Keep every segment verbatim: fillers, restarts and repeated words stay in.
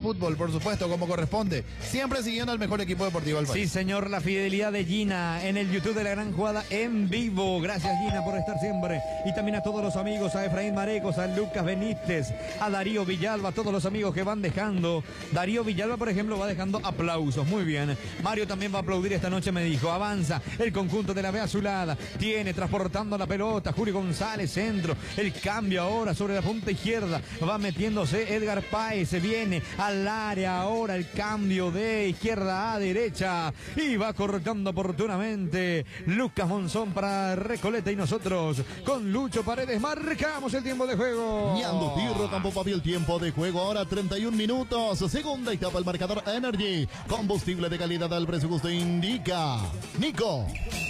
fútbol, por supuesto, como corresponde. Siempre siguiendo al mejor equipo deportivo del país. Sí, señor, la fidelidad de Gina en el YouTube de La Gran Jugada en vivo. Gracias, Gina, por estar siempre. Y también a todos los amigos, a Efraín Marecos, a Lucas Benítez, a Darío Villalba, a todos los amigos que van dejando. Darío Villalba, por ejemplo, va dejando aplausos. Muy bien. Mario también va a aplaudir esta noche, me dijo. Avanza el conjunto de la B Azulada. Tiene transportando la pelota. Julio González, centro. El cambio ahora sobre la punta izquierda. Va metiéndose Edgar Páez. Se viene al área ahora el cambio de izquierda a derecha. Y va cortando oportunamente Lucas Monzón para Recoleta. Y nosotros con Lucho Paredes marcamos el tiempo de juego. Ñando Tirro, Campo Papi, el tiempo de juego ahora treinta y un minutos. Segunda etapa, el marcador Energy. Combustible de calidad al precio que usted indica. Nico.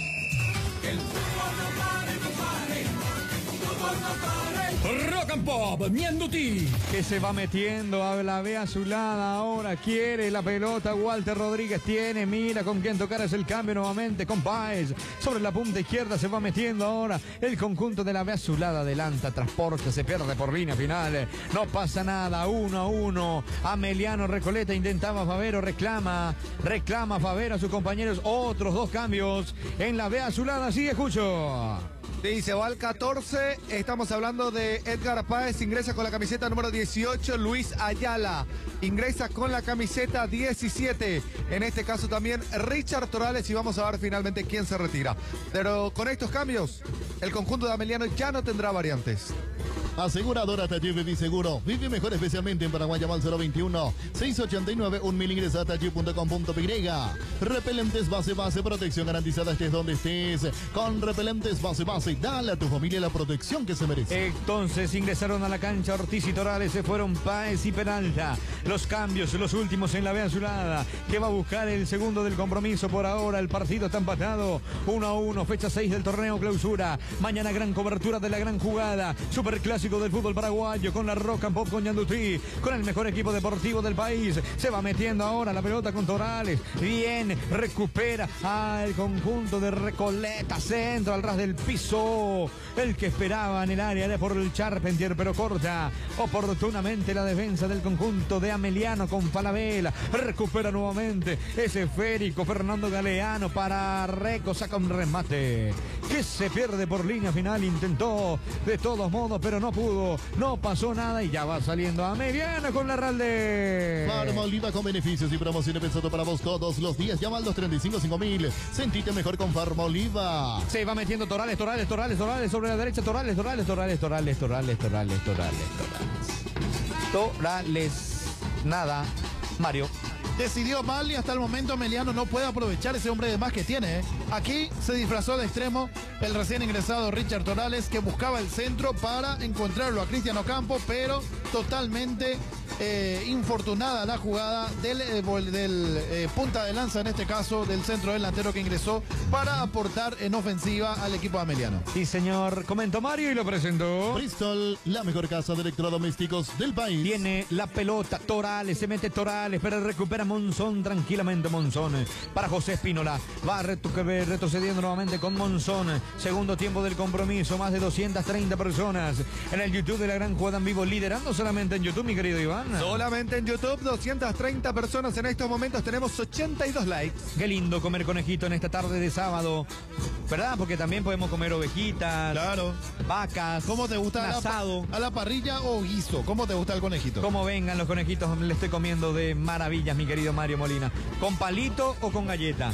El fútbol no pare, no pare. El fútbol no pare. Rock and Pop, Ñanduti, que se va metiendo a la B Azulada. Ahora quiere la pelota. Walter Rodríguez tiene, mira con quién tocar. Es el cambio nuevamente con Páez. Sobre la punta izquierda se va metiendo ahora el conjunto de la B Azulada. Adelanta, transporte, se pierde por línea final. No pasa nada, uno a uno. Ameliano Recoleta intentaba Favero, reclama, reclama Favero a sus compañeros. Otros dos cambios en la B Azulada. Sí, escucho. Sí, se va al catorce, estamos hablando de Edgar Páez, ingresa con la camiseta número dieciocho, Luis Ayala, ingresa con la camiseta diecisiete, en este caso también Richard Torales, y vamos a ver finalmente quién se retira. Pero con estos cambios, el conjunto de Ameliano ya no tendrá variantes. Aseguradora Taller Vivi Seguro. Vive mejor especialmente en Paraguay. Llama al cero veintiuno, seiscientos ochenta y nueve, un mil. Ingresa a taller punto com punto pe y. Repelentes base base. Protección garantizada estés donde estés. Con repelentes base base. Dale a tu familia la protección que se merece. Entonces ingresaron a la cancha Ortiz y Torales. Se fueron Páez y Peralta. Los cambios, los últimos en la B Azulada, que va a buscar el segundo del compromiso. Por ahora el partido está empatado. uno a uno. Fecha seis del torneo clausura. Mañana gran cobertura de la gran jugada. Superclásico del fútbol paraguayo con la Rock and Pop con Ñandutí, con el mejor equipo deportivo del país. Se va metiendo ahora la pelota con Torales. Bien, recupera al conjunto de Recoleta. Centro al ras del piso. El que esperaba en el área era por el Charpentier, pero corta oportunamente la defensa del conjunto de Ameliano con Falabella. Recupera nuevamente ese esférico Fernando Galeano para Reco. Saca un remate que se pierde por línea final. Intentó de todos modos, pero no pudo, no pasó nada y ya va saliendo a Mediano con la Ralde. Farma Oliva con beneficios y promociones pensado para vos todos los días. Llama al dos treinta y cinco, cinco mil. Sentite mejor con Farma Oliva. Se va metiendo Torales, Torales, Torales, Torales sobre la derecha. Torales, Torales, Torales, Torales, Torales, Torales, Torales, Torales. Torales. Nada. Mario. Decidió mal y hasta el momento Ameliano no puede aprovechar ese hombre de más que tiene. ¿eh? Aquí se disfrazó de extremo el recién ingresado Richard Torales, que buscaba el centro para encontrarlo a Cristian Ocampo, pero totalmente eh, infortunada la jugada del, eh, del eh, punta de lanza, en este caso del centro delantero que ingresó para aportar en ofensiva al equipo de Ameliano. Sí, señor, comentó Mario y lo presentó. Bristol, la mejor casa de electrodomésticos del país. Tiene la pelota, Torales, se mete Torales, pero recupera Monzón tranquilamente. Monzón para José Espínola, va retrocediendo nuevamente con Monzón. Segundo tiempo del compromiso, más de doscientas treinta personas en el YouTube de La Gran Jugada en vivo, liderando solamente en YouTube, mi querido Iván. Solamente en YouTube, doscientas treinta personas en estos momentos, tenemos ochenta y dos likes. Qué lindo comer conejito en esta tarde de sábado, ¿verdad? Porque también podemos comer ovejitas, claro, vacas. ¿Cómo te gusta? Asado. A la, a la parrilla o guiso. ¿Cómo te gusta el conejito? Como vengan los conejitos, le estoy comiendo de maravillas, mi querido Mario Molina. ¿Con palito o con galleta?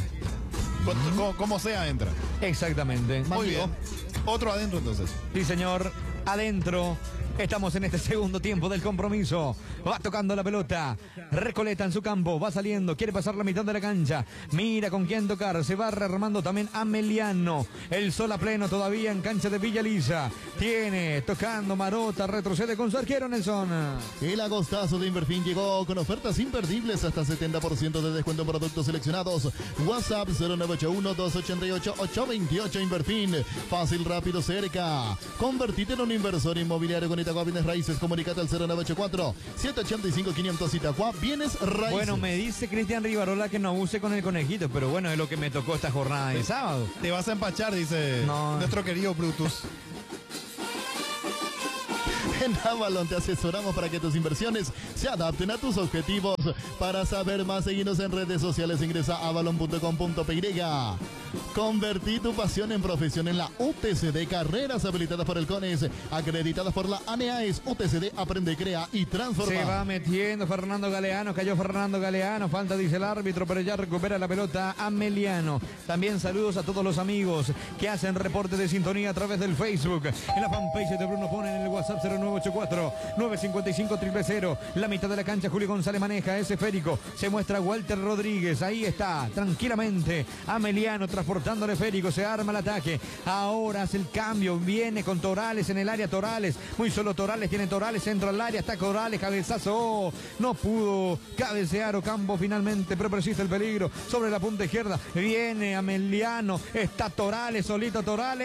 Mm. Como, como sea, entra. Exactamente. Muy bien. Otro adentro, entonces. Sí, señor. Adentro. Estamos en este segundo tiempo del compromiso. Va tocando la pelota. Recoleta en su campo. Va saliendo. Quiere pasar la mitad de la cancha. Mira con quién tocar. Se va rearmando también Ameliano. El sol a pleno todavía en cancha de Villa Lisa. Tiene tocando Marota. Retrocede con su arquero Nelson. El agostazo de Inverfin llegó con ofertas imperdibles hasta setenta por ciento de descuento en productos seleccionados. WhatsApp cero nueve ocho uno, dos ocho ocho, ocho dos ocho. Inverfin. Fácil, rápido, cerca. Convertite en un inversor inmobiliario con Itagua Bienes Raíces. Comunicate al cero nueve ocho cuatro, siete ocho cinco, quinientos. Itagua Bienes Raíces. Bueno, me dice Cristian Rivarola que no use con el conejito, pero bueno, es lo que me tocó esta jornada de sábado. Te vas a empachar, dice no. nuestro querido Brutus. En Avalon te asesoramos para que tus inversiones se adapten a tus objetivos. Para saber más, seguinos en redes sociales, ingresa a avalon punto com punto p y. Convertí tu pasión en profesión en la U T C D, carreras habilitadas por el CONES, acreditadas por la ANEAES. U T C D aprende, crea y transforma. Se va metiendo Fernando Galeano, cayó Fernando Galeano, falta dice el árbitro, pero ya recupera la pelota Ameliano. También saludos a todos los amigos que hacen reporte de sintonía a través del Facebook, en la fanpage de Bruno Pone, en el WhatsApp cero nueve ocho cuatro, nueve cinco cinco, cero cero cero. La mitad de la cancha Julio González maneja ese esférico, se muestra Walter Rodríguez, ahí está, tranquilamente Ameliano transportando el esférico, se arma el ataque, ahora hace el cambio, viene con Torales en el área, Torales, muy solo Torales, tiene Torales, centro al área, está Torales, cabezazo, oh, no pudo cabecear Ocampo finalmente, pero persiste el peligro sobre la punta izquierda, viene Ameliano, está Torales, solito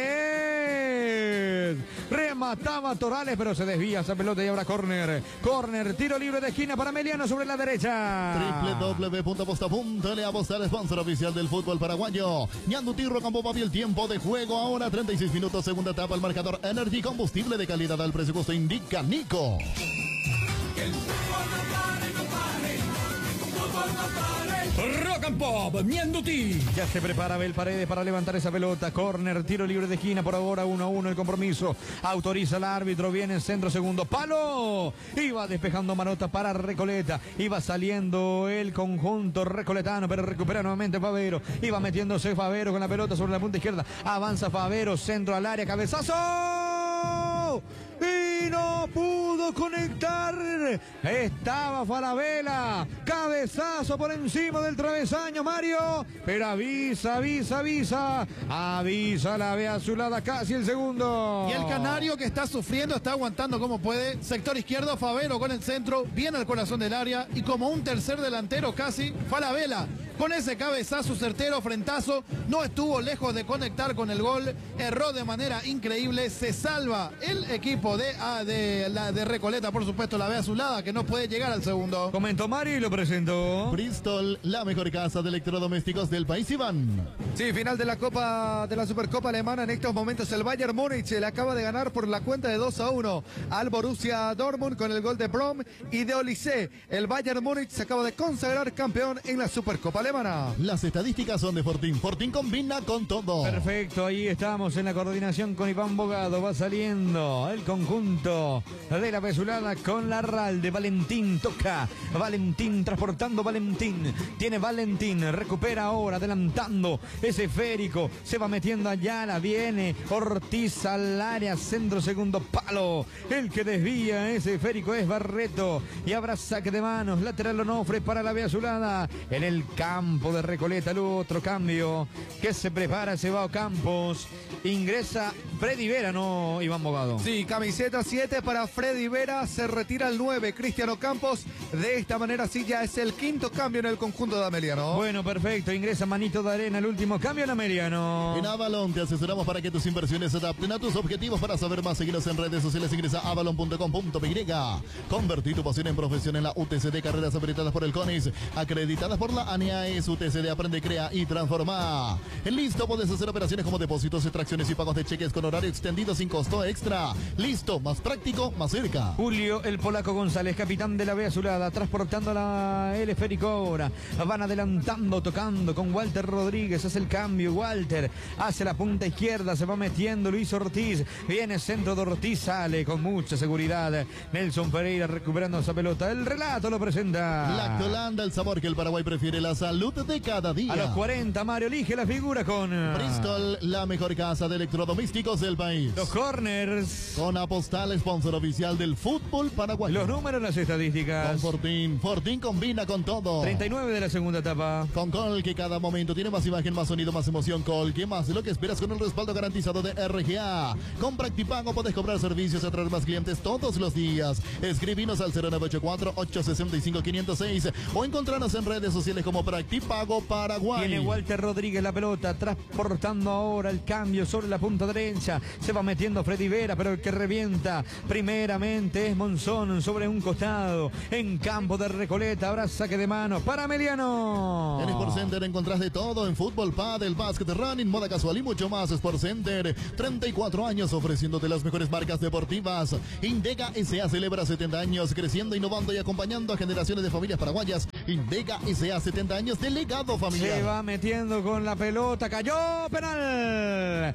Torales, remataba Torales, pero se desvía esa pelota y ahora córner, córner, tiro libre de esquina para Ameliano sobre la derecha. doble u doble u doble u punto aposta punto ele apostar, sponsor oficial del fútbol paraguayo. Ñandu Tirro Campo Papi, el tiempo de juego ahora treinta y seis minutos, segunda etapa, el marcador Energy, combustible de calidad al presupuesto, indica Nico. Que el fútbol no pare, no pare, fútbol no pare. Rock and Pop, Ñanduti. Ya se prepara Abel Paredes para levantar esa pelota. Córner, tiro libre de esquina, por ahora uno a uno el compromiso. Autoriza el árbitro, viene en centro, segundo palo. Iba despejando Manota para Recoleta. Iba saliendo el conjunto recoletano, pero recupera nuevamente Favero. Iba metiéndose Favero con la pelota sobre la punta izquierda. Avanza Favero, centro al área, cabezazo. Y no pudo conectar. Estaba Falabella. Cabezazo por encima del travesaño, Mario. Pero avisa, avisa, avisa. Avisa la ve azulada, casi el segundo. Y el canario que está sufriendo, está aguantando como puede. Sector izquierdo, Favero con el centro. Viene al corazón del área. Y como un tercer delantero casi, Falabella. Con ese cabezazo certero, frentazo, no estuvo lejos de conectar con el gol, erró de manera increíble, se salva el equipo de, ah, de, la, de Recoleta, por supuesto, la ve azulada, que no puede llegar al segundo. Comentó Mari y lo presentó. Bristol, la mejor casa de electrodomésticos del país, Iván. Sí, final de la Copa, de la Supercopa Alemana. En estos momentos el Bayern Múnich le acaba de ganar por la cuenta de dos a uno al Borussia Dortmund con el gol de Brom y de Olise. El Bayern Múnich se acaba de consagrar campeón en la Supercopa Alemana. Las estadísticas son de Fortín. Fortín combina con todo. Perfecto, ahí estamos en la coordinación con Iván Bogado. Va saliendo el conjunto de la Pesulada con la Ralde. Valentín toca. Valentín transportando Valentín. Tiene Valentín. Recupera ahora, adelantando ese esférico. Se va metiendo allá, la viene Ortiz al área. Centro, segundo palo. El que desvía ese esférico es Barreto. Y habrá saque de manos. Lateral Onofre para la Pesulada. En el campo de Recoleta, el otro cambio que se prepara, se va a Campos, ingresa Freddy Vera, no Iván Bogado. Sí, camiseta siete para Freddy Vera, se retira el nueve, Cristiano Campos. De esta manera sí ya es el quinto cambio en el conjunto de Ameliano. Bueno, perfecto, ingresa Manito de Arena, el último cambio en Ameliano. En Avalon te asesoramos para que tus inversiones se adapten a tus objetivos. Para saber más, seguinos en redes sociales, ingresa a avalon punto com punto p y. Convertí tu pasión en profesión en la U T C D, carreras habilitadas por el CONES, acreditadas por la ANEAES. U T C D aprende, crea y transforma. En Listo puedes hacer operaciones como depósitos, extracciones y pagos de cheques con horario extendido sin costo extra. Listo, más práctico, más cerca. Julio el Polaco González, capitán de la B Azulada, transportando la, el esférico ahora. Van adelantando, tocando con Walter Rodríguez. Hace el cambio, Walter hace la punta izquierda, se va metiendo Luis Ortiz. Viene centro de Ortiz, sale con mucha seguridad. Nelson Pereira recuperando esa pelota. El relato lo presenta Lactolanda, el sabor que el Paraguay prefiere, la salud de cada día. A los cuarenta, Mario elige la figura con Bristol, la mejor casa de electrodomésticos del país. Los corners. Con Apostal, sponsor oficial del fútbol paraguayo. Los números, las estadísticas. Con Fortín. Fortín combina con todo. treinta y nueve de la segunda etapa. Con Col, que cada momento tiene más imagen, más sonido, más emoción. Col, que más de lo que esperas con el respaldo garantizado de R G A. Con Practipago puedes cobrar servicios, atraer más clientes todos los días. Escribinos al cero nueve ocho cuatro, ocho seis cinco, cinco cero seis o encontrarnos en redes sociales como Practipago. Actipago Paraguay. Tiene Walter Rodríguez la pelota, transportando ahora el cambio sobre la punta derecha. Se va metiendo Freddy Vera, pero el que revienta primeramente es Monzón sobre un costado. En campo de Recoleta, habrá saque de mano para Meliano. En Sport Center encontrás de todo en fútbol, pádel, básquet, running, moda casual y mucho más. Sport Center, treinta y cuatro años ofreciéndote las mejores marcas deportivas. Indega S A celebra setenta años, creciendo, innovando y acompañando a generaciones de familias paraguayas. Indega S A, setenta años de legado familiar. Se va metiendo con la pelota, cayó, penal,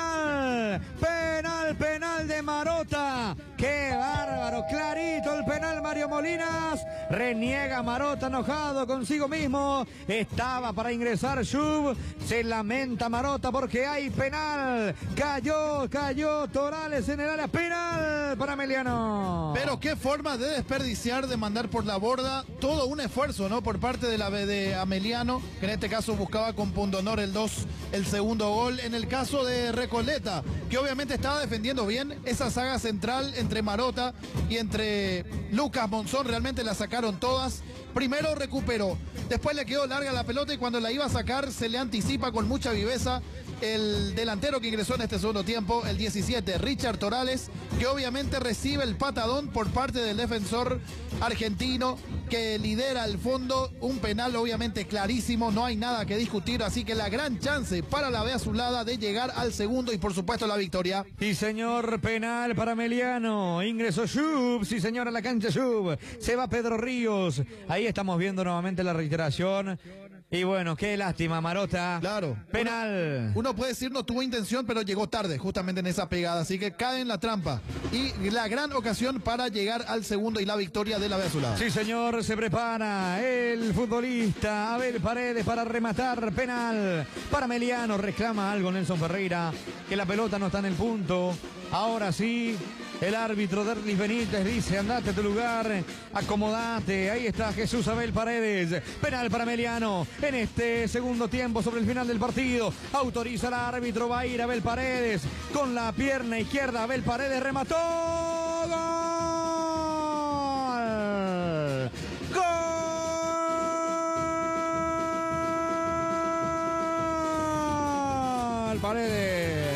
penal, penal, penal de Marota. ¡Qué bárbaro! Clarito el penal, Mario Molinas. Reniega Marota, enojado consigo mismo. Estaba para ingresar Schub. Se lamenta Marota porque hay penal. Cayó, cayó Torales en el área. Penal para Meliano. Pero qué forma de desperdiciar, de mandar por la borda. Todo un esfuerzo, ¿no? Por parte de la de Ameliano, que en este caso buscaba con pundonor el dos, el segundo gol. En el caso de Recoleta, que obviamente estaba defendiendo bien esa saga central entre Marota y entre Lucas Monzón, realmente la sacaron todas. Primero recuperó, después le quedó larga la pelota y cuando la iba a sacar se le anticipa con mucha viveza el delantero que ingresó en este segundo tiempo, el diecisiete, Richard Torales, que obviamente recibe el patadón por parte del defensor argentino que lidera el fondo. Un penal obviamente clarísimo, no hay nada que discutir, así que la gran chance para la B azulada de llegar al segundo y por supuesto la victoria. Sí señor, penal para Meliano. Ingresó Schub, sí señor, a la cancha Schub. Se va Pedro Ríos. Ahí estamos viendo nuevamente la reiteración. Y bueno, qué lástima, Marota. Claro. Penal. Uno, uno puede decir no tuvo intención, pero llegó tarde justamente en esa pegada, así que cae en la trampa. Y la gran ocasión para llegar al segundo y la victoria de la B azulada. Sí señor, se prepara el futbolista Abel Paredes para rematar. Penal para Meliano. Reclama algo Nelson Ferreira, que la pelota no está en el punto. Ahora sí, el árbitro Derlis Benítez dice: andate a tu lugar, acomodate. Ahí está Jesús Abel Paredes. Penal para Meliano en este segundo tiempo sobre el final del partido. Autoriza el árbitro, va a ir Abel Paredes con la pierna izquierda. Abel Paredes remató. ¡Gol! ¡Gol! Paredes.